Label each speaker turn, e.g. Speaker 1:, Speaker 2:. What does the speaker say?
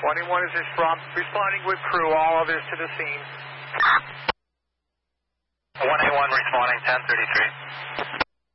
Speaker 1: 21 is responding with crew, all others to the scene.
Speaker 2: 181 responding, 1033.